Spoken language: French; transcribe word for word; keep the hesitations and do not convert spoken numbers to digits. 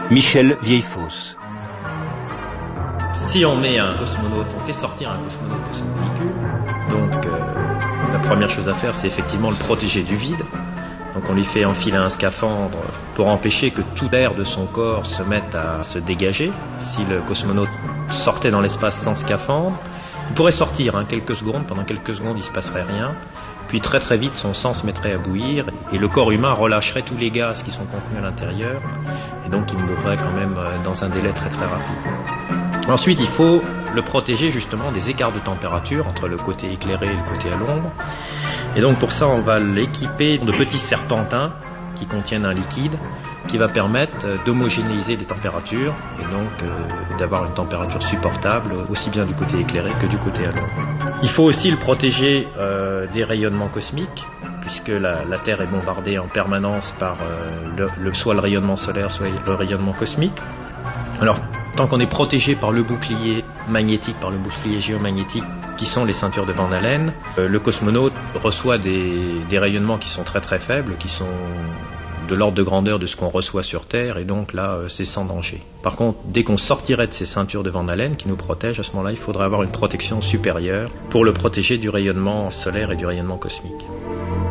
Michel Vieillefosse. Si on met un cosmonaute, on fait sortir un cosmonaute de son véhicule, donc euh, la première chose à faire, c'est effectivement le protéger du vide. Donc on lui fait enfiler un scaphandre pour empêcher que tout l'air de son corps se mette à se dégager. Si le cosmonaute sortait dans l'espace sans scaphandre, il pourrait sortir hein, quelques secondes, pendant quelques secondes il ne se passerait rien, puis très très vite son sang se mettrait à bouillir et le corps humain relâcherait tous les gaz qui sont contenus à l'intérieur et donc il mourrait quand même dans un délai très très rapide. Ensuite il faut le protéger justement des écarts de température entre le côté éclairé et le côté à l'ombre. Et donc pour ça on va l'équiper de petits serpentins qui contiennent un liquide qui va permettre d'homogénéiser les températures et donc euh, d'avoir une température supportable aussi bien du côté éclairé que du côté à l'ombre. Il faut aussi le protéger euh, des rayonnements cosmiques puisque la, la Terre est bombardée en permanence par euh, le, le, soit le rayonnement solaire soit le rayonnement cosmique. Alors tant qu'on est protégé par le bouclier magnétique, par le bouclier géomagnétique qui sont les ceintures de Van Allen, euh, le cosmonaute reçoit des, des rayonnements qui sont très très faibles, qui sont de l'ordre de grandeur de ce qu'on reçoit sur Terre, et donc là euh, c'est sans danger. Par contre, dès qu'on sortirait de ces ceintures de Van Allen qui nous protègent, à ce moment-là il faudrait avoir une protection supérieure pour le protéger du rayonnement solaire et du rayonnement cosmique.